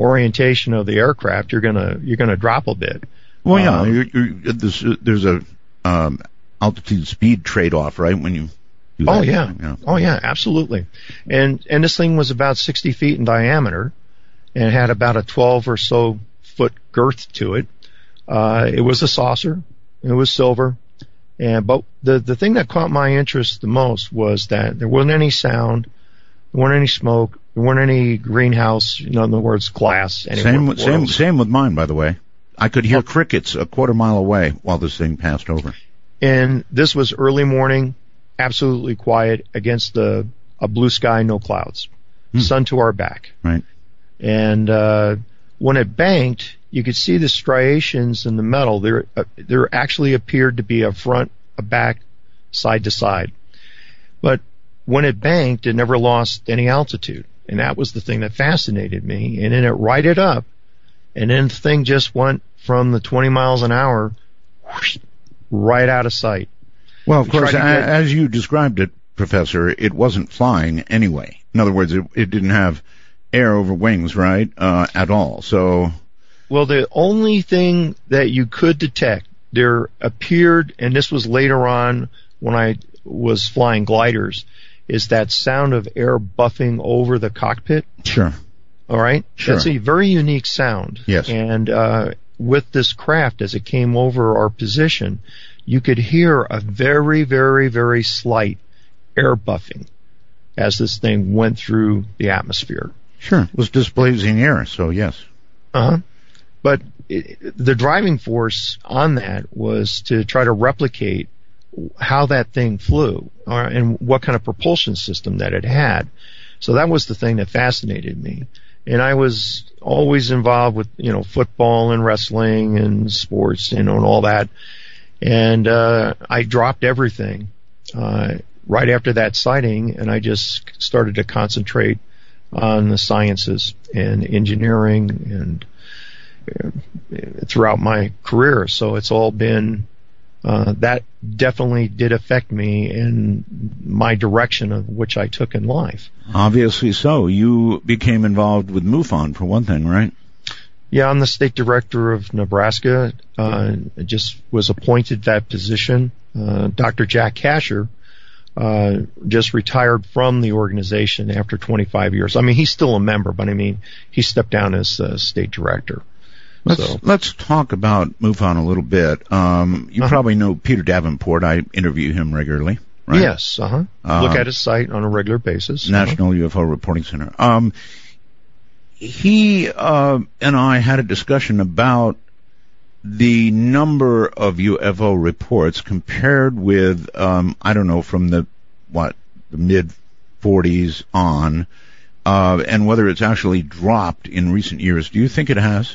orientation of the aircraft, you're gonna drop a bit. Well, yeah, there's a altitude speed trade-off, right? When you do that. Oh yeah, absolutely. And this thing was about 60 feet in diameter, and had about a 12 or so foot girth to it. It was a saucer. It was silver. But the thing that caught my interest the most was that there wasn't any sound, there weren't any smoke, there weren't any greenhouse, in other words, glass. Same with mine, by the way. I could hear crickets a quarter mile away while this thing passed over. And this was early morning, absolutely quiet against a blue sky, no clouds, sun to our back. Right. And when it banked, you could see the striations in the metal. There actually appeared to be a front, a back, side to side. But when it banked, it never lost any altitude. And that was the thing that fascinated me. And then it righted up, and then the thing just went from the 20 miles an hour whoosh, right out of sight. Well, of course, as you described it, Professor, it wasn't flying anyway. In other words, it didn't have air over wings, right, at all. So, well, the only thing that you could detect, there appeared, and this was later on when I was flying gliders, is that sound of air buffing over the cockpit. Sure. All right? Sure. That's a very unique sound. Yes. And with this craft, as it came over our position, you could hear a very, very, very slight air buffing as this thing went through the atmosphere. Sure. It was displacing air, so yes. Uh-huh. But the driving force on that was to try to replicate how that thing flew and what kind of propulsion system that it had. So that was the thing that fascinated me. And I was always involved with, football and wrestling and sports, and all that. And I dropped everything right after that sighting, and I just started to concentrate on the sciences and engineering and throughout my career. So it's all been that definitely did affect me in my direction of which I took in life. Obviously so. You became involved with MUFON, for one thing, right? Yeah, I'm the state director of Nebraska. Just was appointed that position. Dr. Jack Kasher just retired from the organization after 25 years. I mean, he's still a member, but he stepped down as state director. Let's talk about MUFON a little bit. You probably know Peter Davenport. I interview him regularly, right? Yes. Look at his site on a regular basis. National UFO Reporting Center. He and I had a discussion about the number of UFO reports compared with, I don't know, from the mid 40s on, and whether it's actually dropped in recent years. Do you think it has?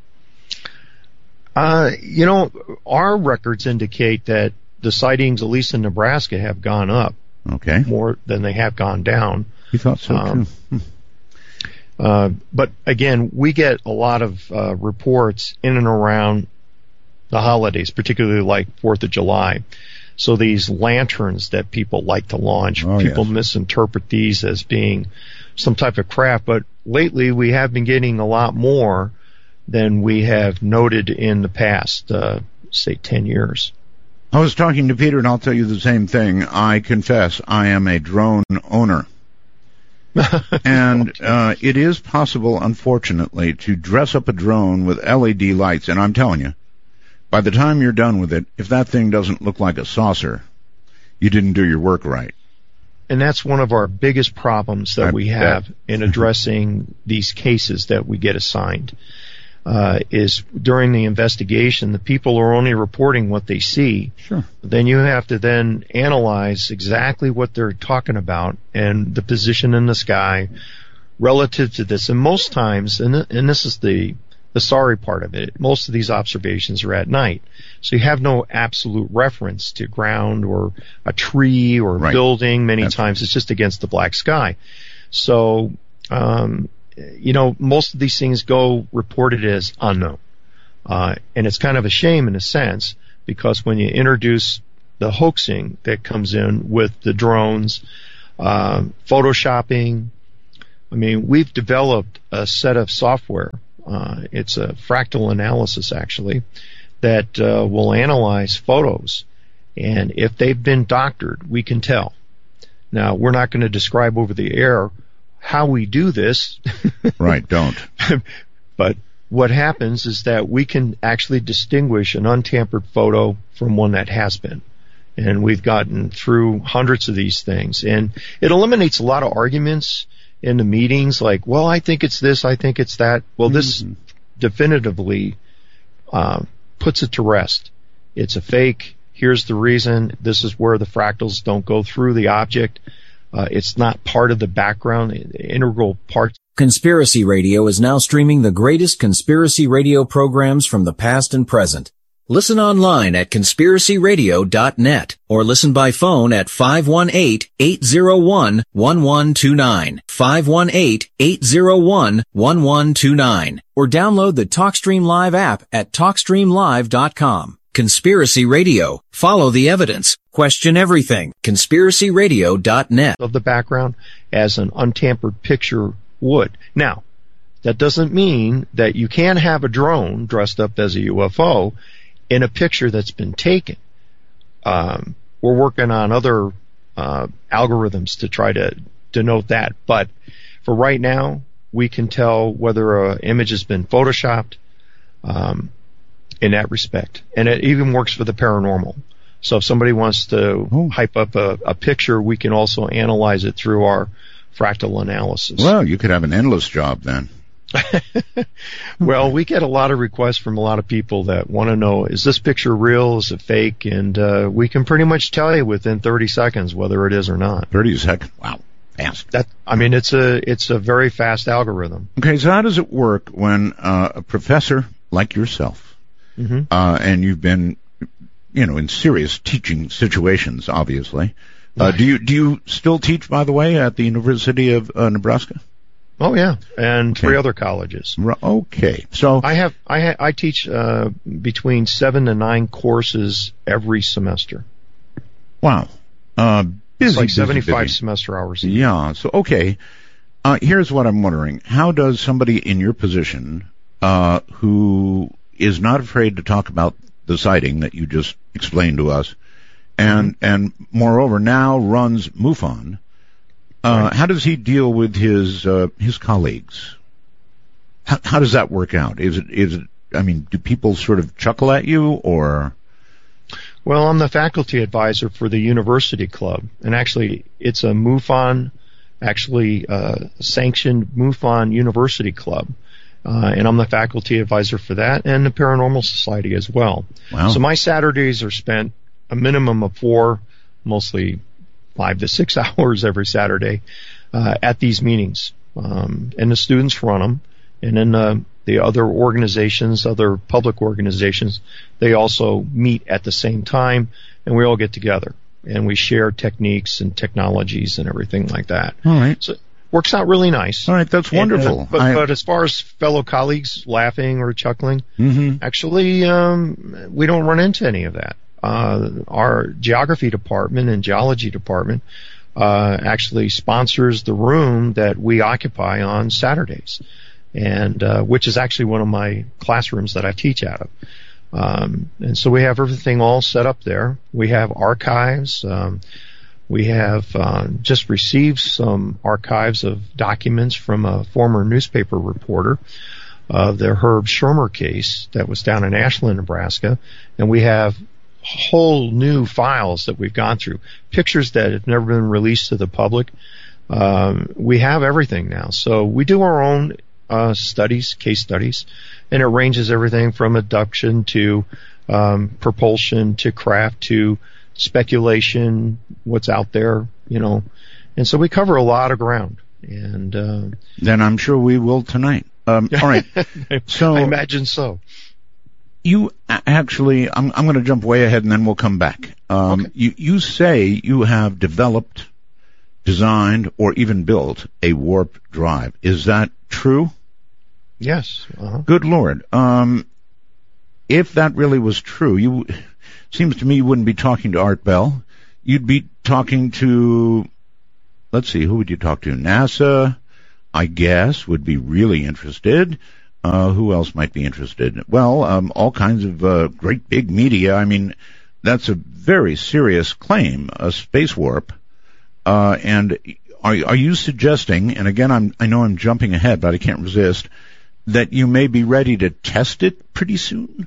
Our records indicate that the sightings, at least in Nebraska, have gone up. Okay. More than they have gone down. You thought so, too. But again, we get a lot of reports in and around the holidays, particularly like 4th of July. So these lanterns that people like to launch, people misinterpret these as being some type of craft. But lately, we have been getting a lot more than we have noted in the past, say, 10 years. I was talking to Peter, and I'll tell you the same thing. I confess I am a drone owner. And it is possible, unfortunately, to dress up a drone with LED lights. And I'm telling you, by the time you're done with it, if that thing doesn't look like a saucer, you didn't do your work right. And that's one of our biggest problems that we have in addressing these cases that we get assigned. Is during the investigation, the people are only reporting what they see. Sure. Then you have to then analyze exactly what they're talking about and the position in the sky relative to this. And most times, and this is the sorry part of it, most of these observations are at night. So you have no absolute reference to ground or a tree or a building. Many times it's just against the black sky. So, most of these things go reported as unknown. And it's kind of a shame in a sense, because when you introduce the hoaxing that comes in with the drones, photoshopping, I mean, we've developed a set of software. It's a fractal analysis, actually, that will analyze photos. And if they've been doctored, we can tell. Now, we're not going to describe over the air how we do this. Right, don't. But what happens is that we can actually distinguish an untampered photo from one that has been. And we've gotten through hundreds of these things. And it eliminates a lot of arguments in the meetings, like, well, I think it's this, I think it's that. Well, this definitively puts it to rest. It's a fake. Here's the reason. This is where the fractals don't go through the object. It's not part of the background, integral part. Conspiracy Radio is now streaming the greatest conspiracy radio programs from the past and present. Listen online at conspiracyradio.net or listen by phone at 518-801-1129, 518-801-1129, or download the TalkStream Live app at TalkStreamLive.com. Conspiracy Radio. Follow the evidence. Question everything. conspiracyradio.net. Of the background as an untampered picture would. Now, that doesn't mean that you can't have a drone dressed up as a UFO in a picture that's been taken. We're working on other algorithms to try to denote that. But for right now, we can tell whether an image has been photoshopped in that respect. And it even works for the paranormal. So if somebody wants to hype up a picture, we can also analyze it through our fractal analysis. Well, you could have an endless job then. Well, we get a lot of requests from a lot of people that want to know, is this picture real? Is it fake? And we can pretty much tell you within 30 seconds whether it is or not. 30 seconds? Wow. Fast. It's a very fast algorithm. Okay, so how does it work when a professor like yourself, and you've been, in serious teaching situations, obviously. Do you still teach, by the way, at the University of Nebraska? Oh yeah, and 3 other colleges. Okay, so I teach between 7 to 9 courses every semester. Wow, it's like 75 semester hours. Yeah. So okay, here's what I'm wondering: how does somebody in your position, who is not afraid to talk about the sighting that you just explained to us, and moreover now runs MUFON, how does he deal with his colleagues? How does that work out? Is it? I mean, do people sort of chuckle at you, or? Well, I'm the faculty advisor for the university club, and actually, it's a MUFON, sanctioned MUFON University Club. And I'm the faculty advisor for that and the Paranormal Society as well. Wow. So my Saturdays are spent a minimum of 4, mostly 5 to 6 hours every Saturday, at these meetings. And the students run them. And then the other organizations, other public organizations, they also meet at the same time, and we all get together. And we share techniques and technologies and everything like that. All right. So works out really nice. All right, that's wonderful. But as far as fellow colleagues laughing or chuckling, actually, we don't run into any of that. Our geography department and geology department actually sponsors the room that we occupy on Saturdays, and which is actually one of my classrooms that I teach out of. And so we have everything all set up there. We have archives. We have just received some archives of documents from a former newspaper reporter of the Herb Shermer case that was down in Ashland, Nebraska. And we have whole new files that we've gone through, pictures that have never been released to the public. We have everything now. So we do our own studies, case studies, and it ranges everything from abduction to propulsion to craft to speculation, what's out there, and so we cover a lot of ground. And then I'm sure we will tonight. All right. So I imagine so. You actually, I'm going to jump way ahead and then we'll come back. Okay. You say you have developed, designed, or even built a warp drive. Is that true? Yes. Good Lord. If that really was true, seems to me you wouldn't be talking to Art Bell. You'd be talking to, let's see, who would you talk to? NASA, I guess, would be really interested. Who else might be interested? Well, all kinds of great big media. I mean, that's a very serious claim, a space warp. And are you suggesting, and again, I know I'm jumping ahead, but I can't resist, that you may be ready to test it pretty soon?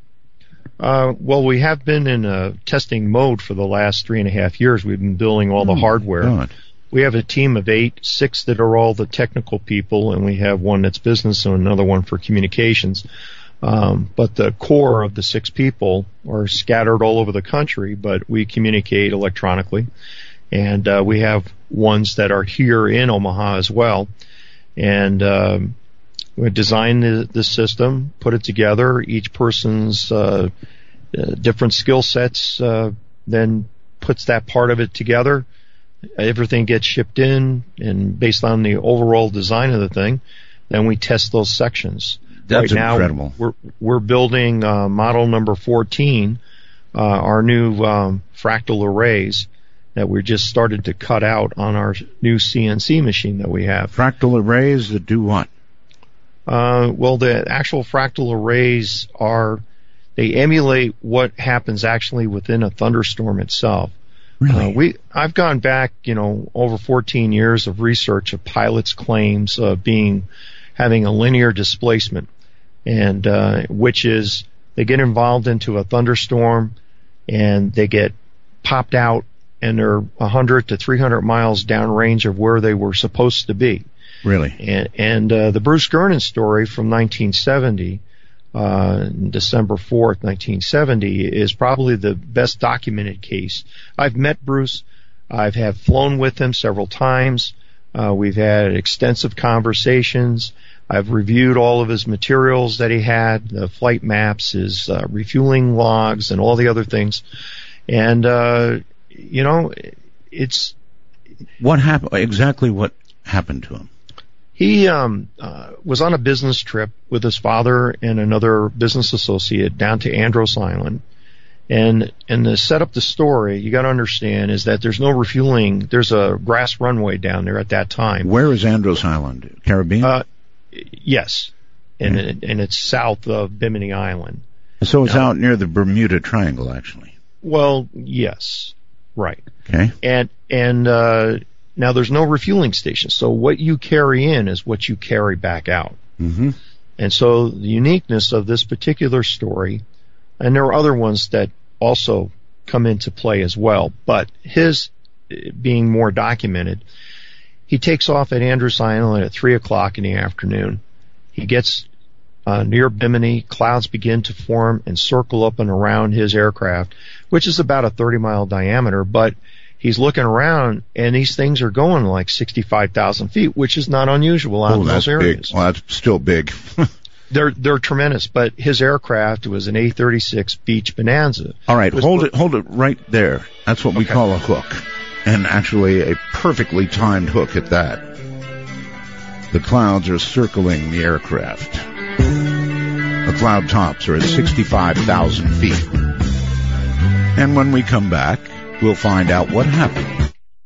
Well, we have been in a testing mode for the last 3.5 years. We've been building all the hardware. God. We have a team of 8, 6 that are all the technical people, and we have one that's business and another one for communications. But the core of the 6 people are scattered all over the country, but we communicate electronically. And we have ones that are here in Omaha as well. And we designed the system, put it together. Each person's different skill sets then puts that part of it together. Everything gets shipped in, and based on the overall design of the thing, then we test those sections. That's right incredible. Now, we're building model number 14, our new fractal arrays that we just started to cut out on our new CNC machine that we have. Fractal arrays that do what? Well, the actual fractal arrays they emulate what happens actually within a thunderstorm itself. Really? I've gone back, over 14 years of research of pilots' claims of having a linear displacement, and which is they get involved into a thunderstorm and they get popped out and they're 100 to 300 miles downrange of where they were supposed to be. Really? And the Bruce Gernon story from 1970. December 4th, 1970, is probably the best documented case. I've met Bruce. I've flown with him several times. We've had extensive conversations. I've reviewed all of his materials that he had, the flight maps, his refueling logs, and all the other things. And, it's... What happened? Exactly what happened to him? He was on a business trip with his father and another business associate down to Andros Island. And to set up the story, you got to understand is that there's no refueling. There's a grass runway down there at that time. Where is Andros Island? Caribbean? Yes. And it's south of Bimini Island. So it's out near the Bermuda Triangle, actually. Well, yes. Right. Okay. And now, there's no refueling station, so what you carry in is what you carry back out. Mm-hmm. And so the uniqueness of this particular story, and there are other ones that also come into play as well, but his being more documented, he takes off at Andros Island at 3 o'clock in the afternoon. He gets near Bimini, clouds begin to form and circle up and around his aircraft, which is about a 30-mile diameter, but he's looking around, and these things are going like 65,000 feet, which is not unusual out in those areas. Big. Well, that's still big. They're tremendous, but his aircraft was an A-36 Beech Bonanza. All right, hold it right there. That's what we call a hook, and actually a perfectly timed hook at that. The clouds are circling the aircraft. The cloud tops are at 65,000 feet. And when we come back, we'll find out what happened